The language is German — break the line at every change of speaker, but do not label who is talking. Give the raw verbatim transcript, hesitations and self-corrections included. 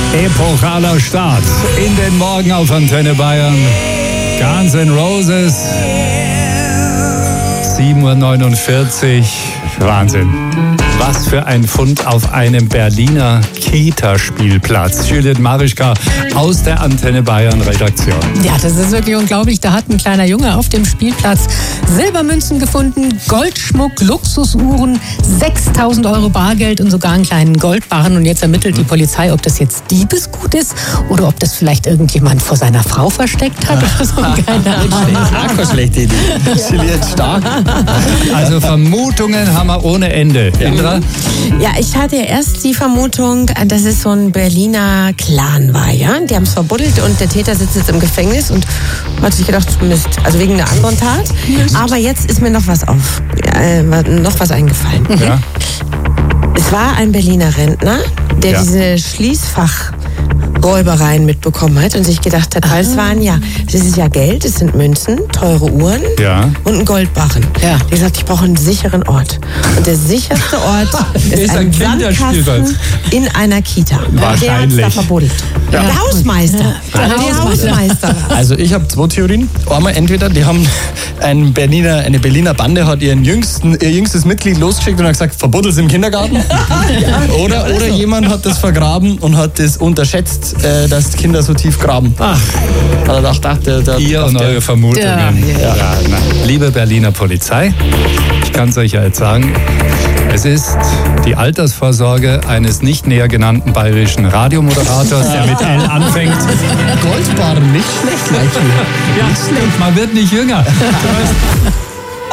Epochaler Start in den Morgen auf Antenne Bayern. Guns N' Roses. sieben Uhr neunundvierzig. Wahnsinn. Was für ein Fund auf einem Berliner Kita-Spielplatz. Juliette Marischka aus der Antenne Bayern Redaktion.
Ja, das ist wirklich unglaublich. Da hat ein kleiner Junge auf dem Spielplatz Silbermünzen gefunden, Goldschmuck, Luxusuhren, sechstausend Euro Bargeld und sogar einen kleinen Goldbarren. Und jetzt ermittelt die Polizei, ob das jetzt Diebesgut ist oder ob das vielleicht irgendjemand vor seiner Frau versteckt hat. Oder so. Keine Ahnung.
Keine schlechte Idee. Juliette, stark.
Also Vermutungen haben wir ohne Ende. Indra?
Ja, ich hatte ja erst die Vermutung, dass es so ein Berliner Clan war, ja. Die haben es verbuddelt und der Täter sitzt jetzt im Gefängnis und hat sich gedacht, Mist, also wegen einer anderen Tat. Mist. Aber jetzt ist mir noch was auf, äh, noch was eingefallen.
Ja.
Es war ein Berliner Rentner, der ja. diese Schließfachräubereien mitbekommen hat und sich gedacht hat, weil es waren ja, das ist ja Geld, es sind Münzen, teure Uhren
ja.
und ein Goldbarren.
Ja.
Der hat gesagt, ich brauche einen sicheren Ort. Und der sicherste Ort ist, ist ein, ein Sandkasten in einer Kita.
Wahrscheinlich.
Der hat es da verbuddelt. Ja. Der Hausmeister. Ja. Der, der Hausmeister.
Also ich habe zwei Theorien. Einmal entweder, die haben ein Berliner, eine Berliner Bande hat ihren jüngsten, ihr jüngstes Mitglied losgeschickt und hat gesagt, verbuddelt im Kindergarten. Ja. Oder, oder jemand hat das vergraben und hat das unterschätzt, äh, dass Kinder so tief graben.
Ach.
Hat er gedacht, ach, der, der,
Ihr und eure Vermutungen.
Ja.
Ja. Ja. Na, liebe Berliner Polizei, ich kann es euch ja jetzt sagen, es ist die Altersvorsorge eines nicht näher genannten bayerischen Radiomoderators, der mit L anfängt.
Goldbarren, nicht schlecht.
Ja, man wird nicht jünger.